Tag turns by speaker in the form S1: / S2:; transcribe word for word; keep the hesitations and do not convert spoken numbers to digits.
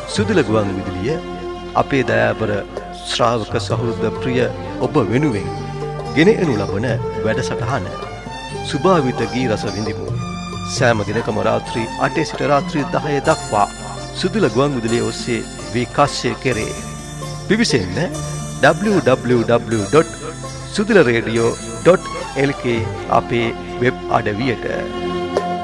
S1: සුදුල ගුවන් විදුලිය අපේ දයාබර ශ්‍රාවක සහෘද ප්‍රිය ඔබ වෙනුවෙන් ගෙන එනු ලබන වැඩසටහන සුභාවිත ගී රස විඳිමු. සෑම දිනකම රාත්‍රී අටේ සිට රාත්‍රී දහය දක්වා සුදුල ගුවන් විදුලිය ඔස්සේ විකාශය කෙරේ. පිවිසෙන්න W W W dot සුදුල radio dot L කේ අපේ වෙබ් අඩවියට.